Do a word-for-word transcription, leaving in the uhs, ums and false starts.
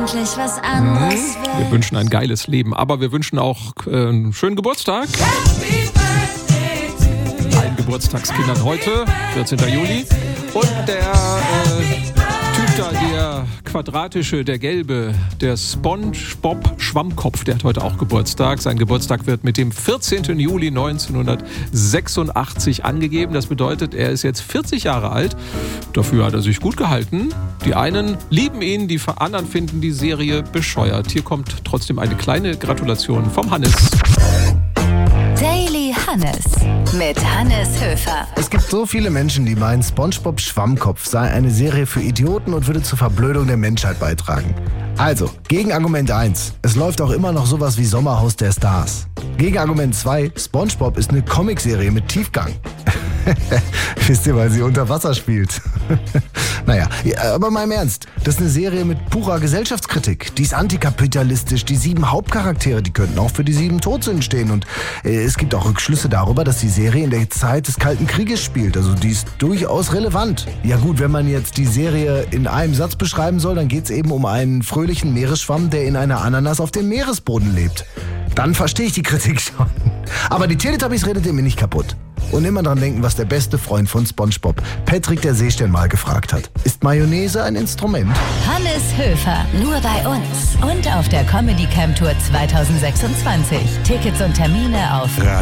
endlich was anderes mhm. Wir wünschen ein geiles Leben, aber wir wünschen auch äh, einen schönen Geburtstag. Allen Geburtstagskindern heute, vierzehnten Juli. Und der äh, Typ da, der quadratische, der gelbe, der SpongeBob Schwammkopf, der hat heute auch Geburtstag. Sein Geburtstag wird mit dem vierzehnten Juli neunzehnhundertsechsundachtzig angegeben. Das bedeutet, er ist jetzt vierzig Jahre alt. Dafür hat er sich gut gehalten. Die einen lieben ihn, die anderen finden die Serie bescheuert. Hier kommt trotzdem eine kleine Gratulation vom Hannes. Daily Hannes mit Hannes Höfer. Es gibt so viele Menschen, die meinen, SpongeBob Schwammkopf sei eine Serie für Idioten und würde zur Verblödung der Menschheit beitragen. Also, Gegenargument eins. Es läuft auch immer noch sowas wie Sommerhaus der Stars. Gegenargument zwei. SpongeBob ist eine Comicserie mit Tiefgang. Wisst ihr, weil sie unter Wasser spielt. Naja, aber mal im Ernst. Das ist eine Serie mit purer Gesellschaftskritik. Die ist antikapitalistisch. Die sieben Hauptcharaktere, die könnten auch für die sieben Todsünden stehen. Und äh, es gibt auch Rückschlüsse darüber, dass die Serie in der Zeit des Kalten Krieges spielt. Also die ist durchaus relevant. Ja gut, wenn man jetzt die Serie in einem Satz beschreiben soll, dann geht es eben um einen fröhlichen Meeresschwamm, der in einer Ananas auf dem Meeresboden lebt. Dann verstehe ich die Kritik schon. Aber die Teletubbies redet ihr mir nicht kaputt. Und immer dran denken, was der beste Freund von SpongeBob, Patrick der Seestern, mal gefragt hat. Ist Mayonnaise ein Instrument? Hannes Höfer, nur bei uns. Und auf der Comedy Camp Tour zwanzig sechsundzwanzig. Tickets und Termine auf